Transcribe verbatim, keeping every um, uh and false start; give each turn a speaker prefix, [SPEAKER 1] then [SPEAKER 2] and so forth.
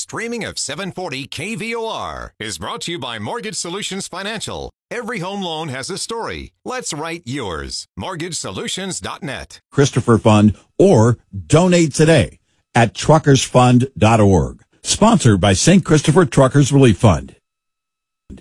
[SPEAKER 1] streaming of seven forty K V O R is brought to you by Mortgage Solutions Financial. Every home loan has a story. Let's write yours. mortgage solutions dot net.
[SPEAKER 2] Christopher Fund or donate today at truckers fund dot org. Sponsored by Saint Christopher Truckers Relief Fund.